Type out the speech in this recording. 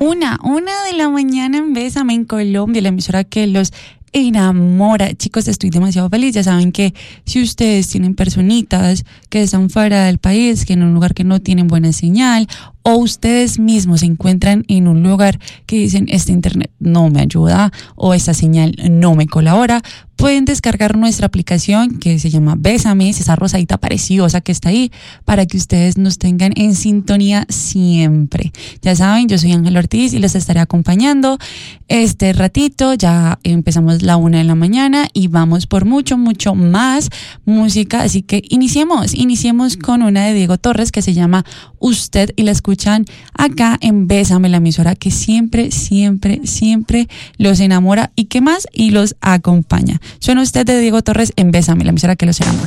Una de la mañana en Bésame en Colombia, la emisora que los enamora. Chicos, estoy demasiado feliz. Ya saben que si ustedes tienen personitas que están fuera del país, que en un lugar que no tienen buena señal, o ustedes mismos se encuentran en un lugar que dicen este internet no me ayuda o esta señal no me colabora, pueden descargar nuestra aplicación que se llama Bésame, esa rosadita preciosa que está ahí, para que ustedes nos tengan en sintonía siempre. Ya saben, yo soy Ángel Ortiz y los estaré acompañando este ratito. Ya empezamos la 1 de la mañana y vamos por mucho más música, así que iniciemos con una de Diego Torres que se llama Usted, y la escuchan acá en Bésame, la emisora que siempre los enamora y que más y los acompaña. Suena Usted de Diego Torres en Bésame, la emisora que los enamora.